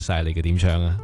晒你嘅點唱啊！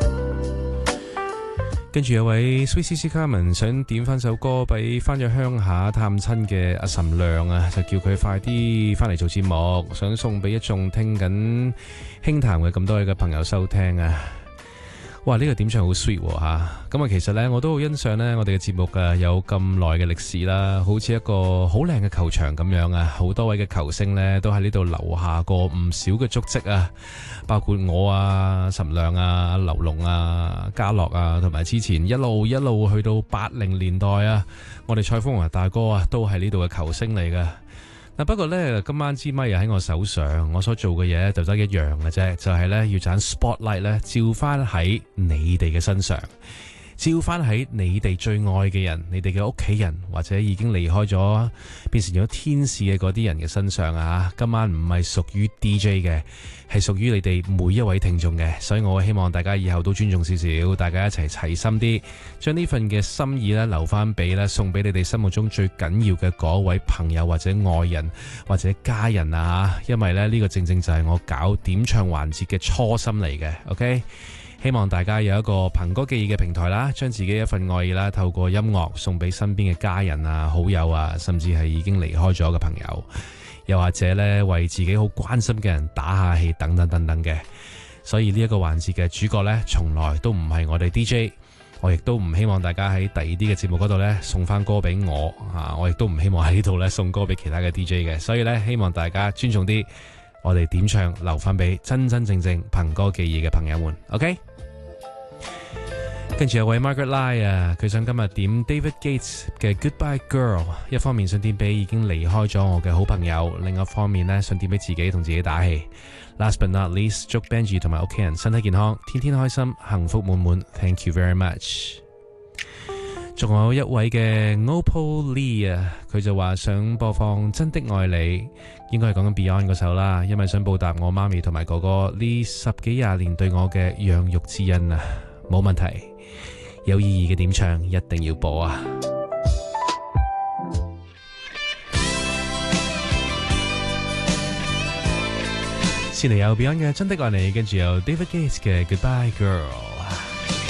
跟住有位 Sweet Carmen 想點翻首歌俾翻咗鄉下探親嘅阿岑亮啊，就叫佢快啲翻嚟做節目，想送俾一眾聽緊輕談嘅咁多位嘅朋友收聽啊！哇，呢個點唱好 sweet 吓，咁啊其實呢，我都好欣賞呢我哋嘅節目啊有咁耐嘅歷史啦，好似一個好靚嘅球場咁樣啊，好多位嘅球星呢都喺呢度留下過唔少嘅足跡啊，包括我啊、岑亮啊、劉龍啊、嘉樂啊，同埋之前一路去到80年代啊，我哋蔡楓華大哥啊都係呢度嘅球星嚟㗎。不過呢，今晚支咪又喺我手上，我所做嘅嘢就得一樣嘅啫，就係呢要盞 spotlight 呢照翻喺你哋嘅身上，照翻喺你哋最愛嘅人，你哋嘅屋企人，或者已經離開咗變成咗天使嘅嗰啲人嘅身上啊！今晚唔係屬於 DJ 嘅，係屬於你哋每一位聽眾嘅，所以我希望大家以後都尊重少少，大家一齊齊心啲，將呢份嘅心意留翻俾送俾你哋心目中最緊要嘅嗰位朋友或者愛人或者家人啊！因為呢個正正就係我搞點唱環節嘅初心嚟嘅 ，OK？希望大家有一個憑歌寄意嘅平台啦，將自己一份愛意啦，透過音樂送俾身邊嘅家人啊、好友啊，甚至係已經離開咗嘅朋友，又或者呢為自己好關心嘅人打下氣，等等等等嘅。所以呢一個環節嘅主角呢，從來都唔係我哋 DJ， 我亦都唔希望大家喺第二啲嘅節目嗰度呢送翻歌俾我啊，我亦都唔希望喺呢度呢送歌俾其他嘅 DJ 嘅。所以呢，希望大家尊重啲。我哋點唱留翻俾真真正正憑歌寄意嘅朋友們 ，OK？ 跟住有位 Margaret Lai 啊，佢想今日點 David Gates 嘅 Goodbye Girl， 一方面想點俾已經離開咗我嘅好朋友，另一方面呢想點俾自己同自己打氣。Last but not least， 祝 Benji 同埋屋企人身體健康，天天開心，幸福滿滿。Thank you very much。仲有一位嘅 Opal Lee 啊，佢就話想播放真的愛你，應該係講緊 Beyond 嗰首啦，因為想報答我媽咪同埋哥哥呢10幾20年對我嘅養育之恩啊，冇問題，有意義嘅點唱一定要播啊！先嚟有 Beyond 嘅真的愛你，跟住有 David Gates 嘅 Goodbye Girl。